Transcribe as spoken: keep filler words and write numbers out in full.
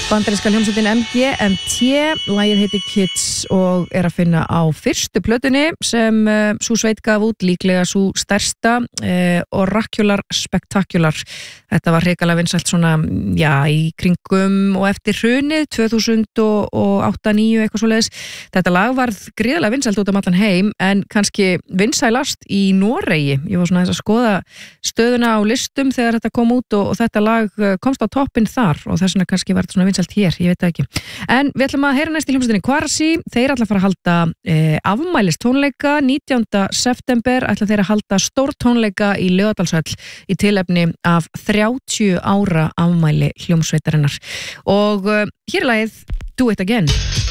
Bandaríska hljómsveitin M G M T, lagið heitir Kids og er að finna á fyrstu plötunni sem uh, sú sveit gaf út, líklega sú stærsta uh, Oracular Spectacular. Þetta var hrikalega vinsælt svona, já, í kringum og eftir hrunið tvö þúsund og átta níu eitthvað svoleiðis. Þetta lag varð gríðarlega vinsælt út um allan heim en kannski vinsælast í Noregi. Ég var svona þess að skoða stöðuna á listum þegar þetta kom út og, og þetta lag komst á toppinn þar og þess vegna kannski var þetta svona vinsælt hér, ég veit það ekki. En við ætlum að heyra næst í hljómsveitinni Kvarasi. Þeir ætla að fara að halda eh, afmælis tónleika nítjánda september, ætla þeir að halda stór tónleika í Laugardalshöll í tilefni af þrjátíu ára afmæli hljómsveitarinnar. Og uh, hér er lagið Do It Again.